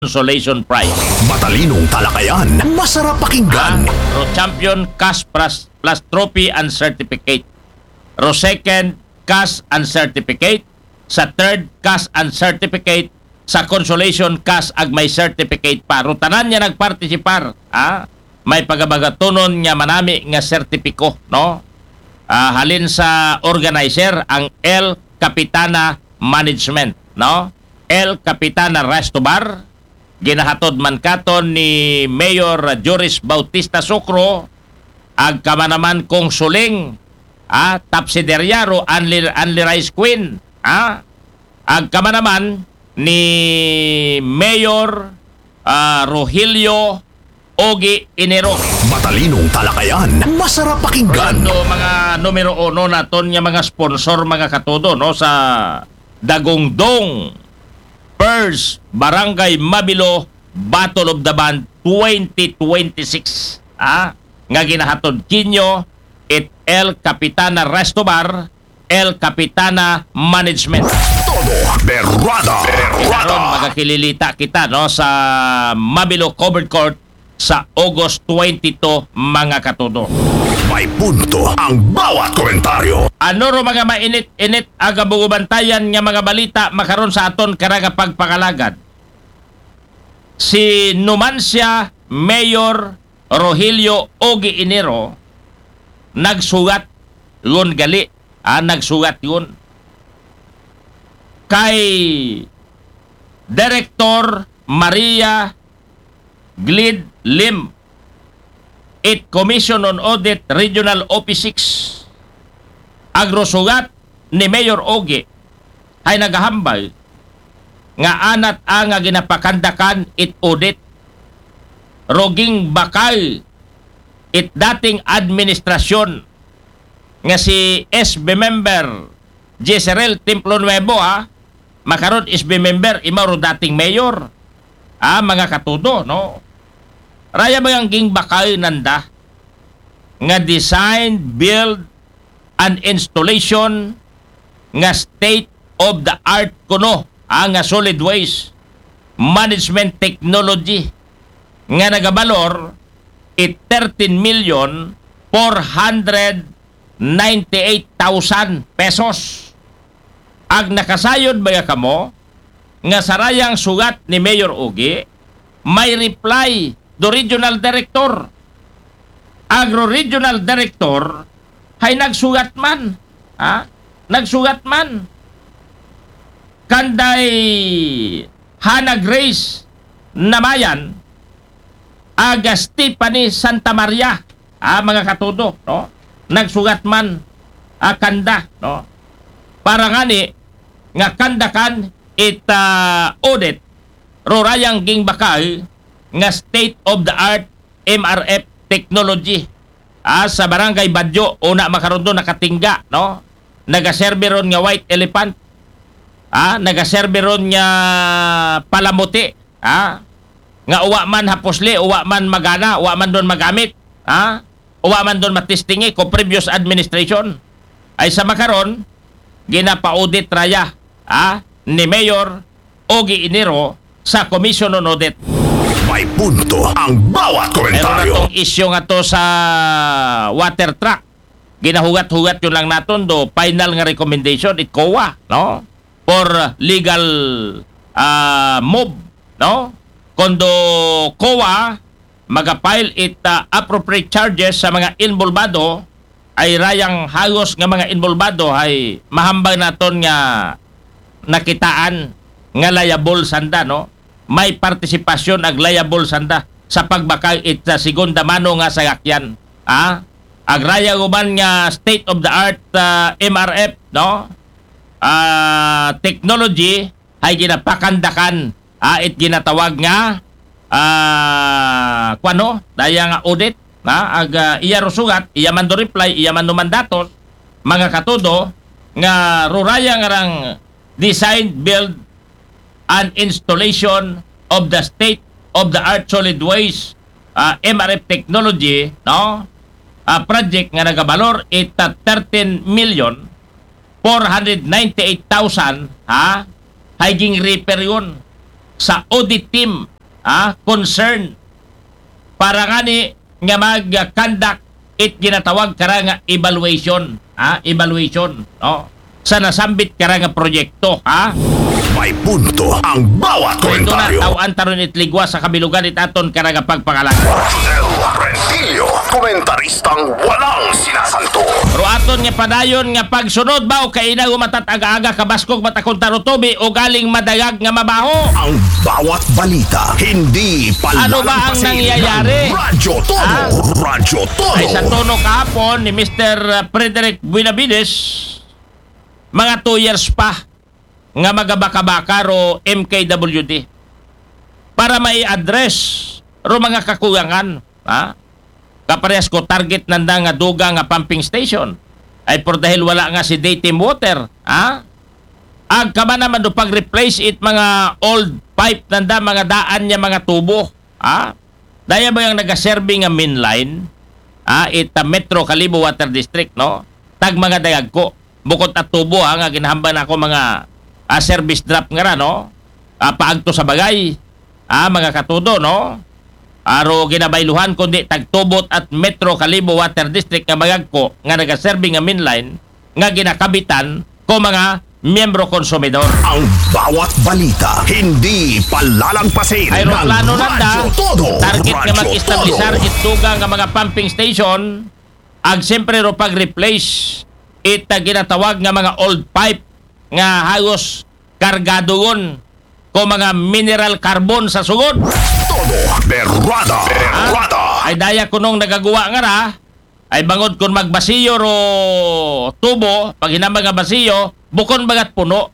consolation prize. Matalinong talakayan, masarap pakinggan. Ro champion, cash plus trophy and certificate. Ro second, cash and certificate. Sa third, cash and certificate. Sa consolation, cash ag may certificate pa. Ro tanan niya nagpartisipar. May pagabagatunon nga manami nga sertipiko, no? Halin sa organizer ang El Capitana Management, no? El Capitana Restobar, ginahatod man katon ni Mayor Joris Bautista Sucro, ag kamanaman kong suling, tapsideryaro Anli Rice Queen, ag kamanaman ni Mayor Rogelio Ogi Inero. Matalinong talakayan, masarap pakinggan. Ano mga numero 1 naton nga mga sponsor mga katodo, no, sa Dagongdong First Barangay Mabilo Battle of the Band 2026. Nga ginahatod kinyo it El Capitana Restobar, El Capitana Management. Todo berrada. Karon magakililita kita, no, sa Mabilo Covered Court sa August 22 mga katodo. May punto ang bawat komentaryo. Ano ro mga mainit-init aga bugubantayan nga mga balita makaron sa aton karaga pagpakalagad. Si Numancia Mayor Rogelio Ogi Inero nagsugat yun gali. Nagsugat yun kay Director Maria Glid Lim, it Commission on Audit Regional Office 6. Agrosugat ni Mayor Ogi ay nagahambal nga anat nga ginapakandakan it audit roging bakal it dating administrasyon nga si SB member Jezreel Templo Nuevo, makaron SB member imaro dating mayor. Mga katudo, no? Raya ba yung ging bakal nanda nga design, build, and installation nga state of the art kuno nga solid waste management technology nga nagabalor it 13,498,000 pesos. Ag nakasayod ba kamo nga sarayang sugat ni Mayor Ogi, may reply do regional director. Agro-regional director ay nagsugat man. Nagsugat man. Kanday Hannah Grace Namayan, aga Stephanie Santa Maria, mga katudo, no? Nagsugat man kanda, no? Para ngani nga kandakan it audit rorayang ging bakal nga state of the art MRF technology sa barangay Badyo una makaron do nakatingga, no, nagaserbe ron nga white elephant, nagaserbe ron nga palamuti, nga uwa man haposli, uwa man magana, uwa man don magamit, uwa man don matistingi ko previous administration ay sa makaron ginapa-audit raya ni Mayor Ogi Inero sa Commission on Audit. May punto ang bawat komentaryo. Meron natong issue nga to sa water truck. Ginahugat-hugat yun lang naton do final nga recommendation it COA, no? For legal move, no? Kondo COA magapile it appropriate charges sa mga involvado ay rayang hagos nga mga involvado ay mahambang naton nga nakitaan nga liable sanda, no? May partisipasyon ag liable sanda sa pagbakal it sa segunda mano nga sagakyan. Agraya guman nga state of the art MRF, no? Technology ay ginapakandakan it ginatawag nga kuano daya nga audit, iya rusugat, iya man do reply, iya man do mandatos mga katudo nga ruraya nga rang design, build, and installation of the state-of-the-art solid waste MRF technology, no? Project nga nagabalor it 13,498,000 higing repair yun sa audit team concern para ngani nga mag-conduct it ginatawag kara nga evaluation, evaluation, no? Sa nasambit kara nga proyekto, May punto ang bawat Ito na komentaryo. tawan taron itligwa sa kabilugan itaton kara nga pagpangalan. Rodel Rentilio, komentaristang walang sinasanto. Pero aton nga padayon nga pagsunod ba o kaina umatat aga-aga kabaskog matakon tarutobi o galing madagag nga mabaho. Ang bawat balita, hindi Ano ba ang palalampasin nangyayari? ng Radyo Todo. Radyo Todo. Ay sa tono kahapon ni Mr. Frederick Buenavides, mga 2 years pa nga magabaka-baka ro MKWD para mai-address ro mga kakulangan. Kaparehas ko target nanda nga duga nga pumping station ay por dahil wala nga si Datim Water. Ag kama naman do pag-replace it mga old pipe nanda mga daan niya mga tubo. Daya ba yung nagaserve nga main line? It Metro Calibo Water District, no? Tag mga dayag ko. Bukod at tubo nga ginahamban ako mga service drop nga ra, no? Paagto sa bagay. Mga katudo, no? Aro ginabayluhan kundi tagtubot at Metro Calibo Water District nga magagko nga nagaserve nga main line nga ginakabitan ko mga miyembro konsumidor. Ang bawat balita, hindi palalampasin ng Aeroplano nanda, Radyo Todo. target nga Radyo mag-establisar Todo. ituga nga mga pumping station, ag siyempre ro pag-replace it ginatawag nga mga old pipe nga hagos kargadoon ko mga mineral carbon sa sugod. Todo. Berrada. Berrada. Ay daya kunong nagagawa nga ra, ay bangod kung magbasiyo ro tubo, pag hinambang nga basiyo, bukon bagat puno,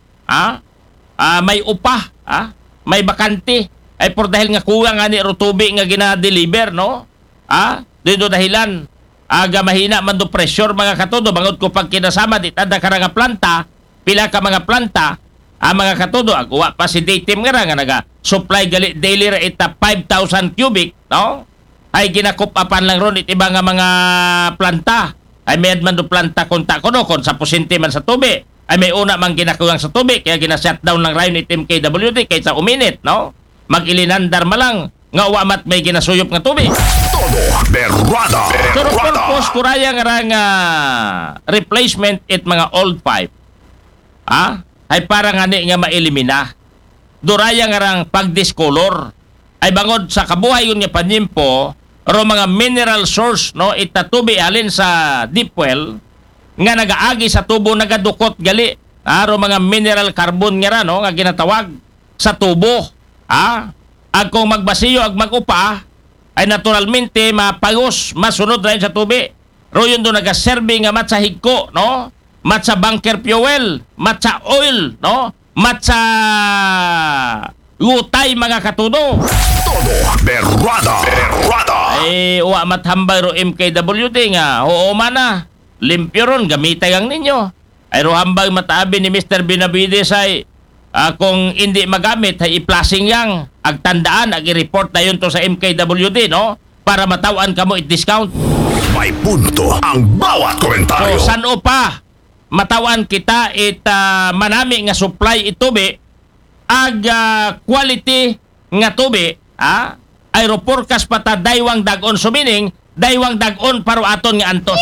may upa, may bakante, ay por dahil nga kulang nga ni ro tubi nga gina-deliver, no? Dito dahilan, aga mahina man do pressure mga katudo, bangod ko pag kinasama di tada ka nga planta, pila ka mga planta, mga katudo, agwa pa si Datim nga naga-supply gali daily ra ita 5,000 cubic, no? Ay ginakupapan lang ron itiba nga mga planta. Ay may man do planta konta ko no, kon sa pusinti man sa tubi. Ay may una man ginakulang sa tubi, kaya gina-shutdown lang rayon itim KWD kaysa uminit, no? Mag-ilinandar malang, nga uwamat may ginasuyop nga tubi. Todo. Berrada. Pero Berrada. purpose kuraya nga replacement it mga old pipe. Ay para nga ni nga maelimina. Duraya nga rang pagdiscolor. Ay bangod sa kabuhay yun nga panimpo, ro mga mineral source, no, itatubi alin sa deep well, nga nagaagi sa tubo nagadukot gali. Ro mga mineral carbon nga ra, no, nga ginatawag sa tubo. Ag kung magbasiyo ag magupa, ay naturalmente mapagos, masunod rin sa tubi. Ro yun doon nagaserve nga matsa higko, no? Matsa bunker fuel, matsa oil, no? Matsa utay mga katudo. Todo. Berrada. Berrada. Ay uwa mathambay ro MKWD nga, oo mana, limpyo ron, gamitay ang ninyo. Ay ro hambay mataabi ni Mr. Benavides ay kung hindi magamit, ay i-plasing yang, agtandaan, ag-i-report na yun to sa MKWD, no? Para matawan ka mo i-discount. May punto ang bawat komentaryo. So, saan o pa matawan kita manami nga supply itubi ag quality nga tubi, aeroporkas pata daywang dagon sumining, daywang dagon paro aton nga antos.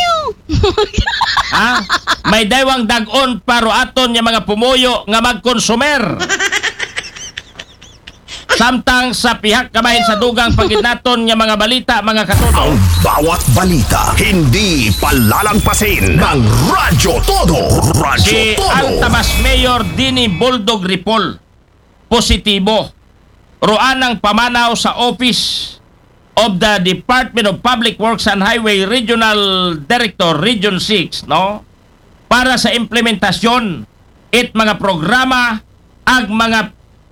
May daywang dagon paro aton nga mga pumuyo nga magkonsumer. Samtang sa pihak kabahin sa dugang paginaton nga mga balita, mga katudo. Ang bawat balita, hindi palalampasin ng Radyo Todo. Radyo Si Todo. Altabas Mayor Dini Boldog Ripol, positibo. Roanang pamanaw sa Office of the Department of Public Works and Highway Regional Director, Region 6, no? Para sa implementasyon it mga programa ag mga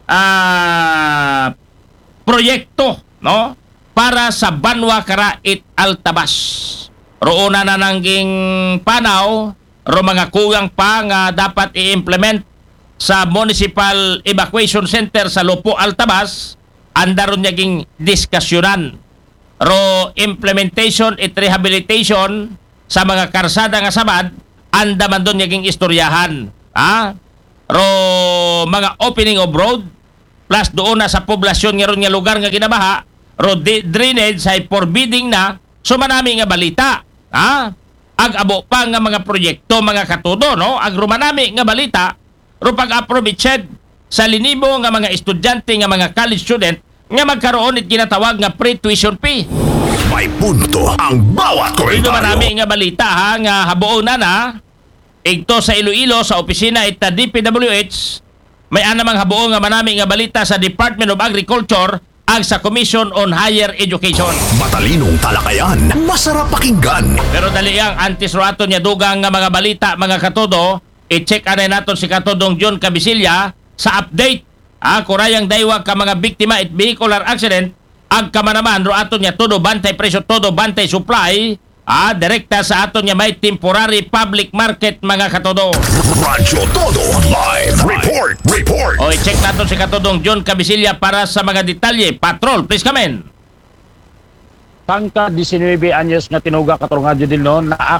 proyekto, no? Para sa Banwa Karait Altabas. Roona na nangging panaw, ro mga kugang pa nga dapat i-implement sa Municipal Evacuation Center sa Lupo Altabas, andaron naging diskasyonan. Ro implementation at rehabilitation sa mga karsada nga sabad, andaman doon naging istoryahan. Ro mga opening of road, plus doon na sa poblasyon nga ron nga lugar nga ginabaha, road drainage ay forbidding na, so manami nga balita. Ag-abo pa nga mga proyekto, mga katudo, no? Ag rumanami nga balita, ro pag-approbiched sa linibo nga mga estudyante nga mga college student nga magkaroon it ginatawag nga pre-tuition fee. May punto ang bawat Ito marami komentaryo. nga balita nga habuon na igto sa Iloilo sa opisina ita DPWH may anamang habuon nga manami nga balita sa Department of Agriculture ag sa Commission on Higher Education. Matalinong talakayan, masarap pakinggan. Pero dali ang antis roaton niya dugang nga mga balita mga katodo, i-check anay naton si katodong John Cabisilla sa update. Kurayang daywag ka mga biktima at vehicular accident ag kamanaman roaton niya todo bantay presyo, todo bantay supply. Direkta sa aton niya may temporary public market mga katodo. Radyo Todo Live Report. O i-check natin si katodong John Cabisilla para sa mga detalye. Patrol, please come in. Tangka 19 anyos nga tinuga katurong adyo din noon na